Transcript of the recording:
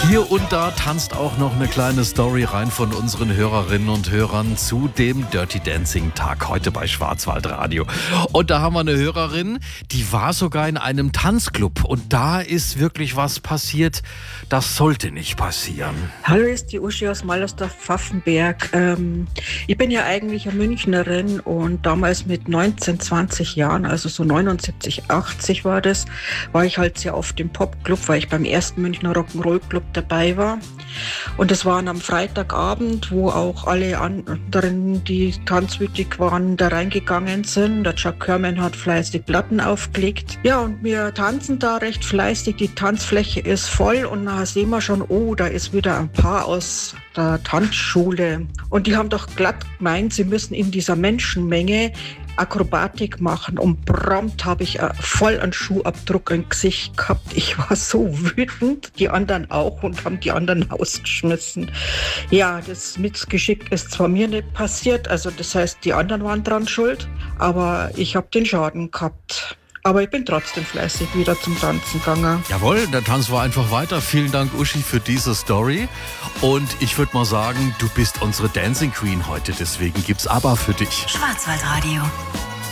Hier und da tanzt auch noch eine kleine Story rein von unseren Hörerinnen und Hörern zu dem Dirty Dancing Tag heute bei Schwarzwaldradio. Und da haben wir eine Hörerin, die war sogar in einem Tanzclub und da ist wirklich was passiert, das sollte nicht passieren. Hallo, ist die Uschi aus Mallersdorf-Pfaffenberg. Ich bin ja eigentlich eine Münchnerin und damals mit 19, 20 Jahren, also so 79, 80 war das, war ich halt sehr oft im Popclub, weil ich beim ersten Münchner Rock'n'Roll-Club dabei war. Und es war am Freitagabend, wo auch alle anderen, die tanzwütig waren, da reingegangen sind. Der Chuck Herman hat fleißig Platten aufgelegt. Ja, und wir tanzen da recht fleißig. Die Tanzfläche ist voll und nachher sehen wir schon, oh, da ist wieder ein Paar aus der Tanzschule. Und die haben doch glatt gemeint, sie müssen in dieser Menschenmenge Akrobatik machen und prompt habe ich voll einen Schuhabdruck im Gesicht gehabt. Ich war so wütend, die anderen auch, und haben die anderen rausgeschmissen. Ja, das Missgeschick ist zwar mir nicht passiert, also das heißt, die anderen waren dran schuld, aber ich habe den Schaden gehabt. Aber ich bin trotzdem fleißig wieder zum Tanzen gegangen. Jawohl, der Tanz war einfach weiter. Vielen Dank, Uschi, für diese Story. Und ich würde mal sagen, du bist unsere Dancing Queen heute, deswegen gibt's ABBA für dich. Schwarzwaldradio.